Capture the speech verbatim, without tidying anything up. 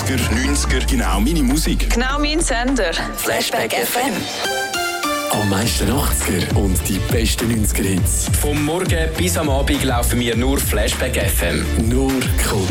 achtziger, neunziger, genau meine Musik. Genau mein Sender. Flashback F M. Am meisten achtziger und die besten neunziger Hits. Vom Morgen bis am Abend laufen wir nur Flashback F M. Nur Kult.